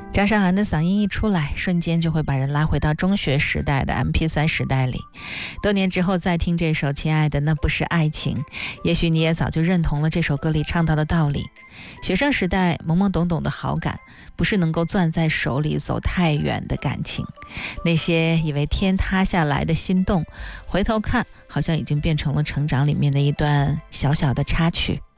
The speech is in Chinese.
张韶涵的嗓音一出来，瞬间就会把人拉回到中学时代的 MP3 时代里。多年之后再听这首《亲爱的那不是爱情》，也许你也早就认同了这首歌里唱到的道理。学生时代懵懵懂懂的好感，不是能够攥在手里走太远的感情。那些以为天塌下来的心动，回头看好像已经变成了成长里面的一段小小的插曲。